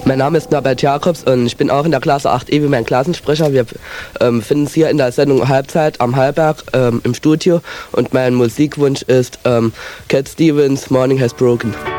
Mein Name ist Norbert Jakobs und ich bin auch in der Klasse 8e wie mein Klassensprecher. Wir finden es hier in der Sendung Halbzeit am Hallberg im Studio und mein Musikwunsch ist Cat Stevens, Morning Has Broken.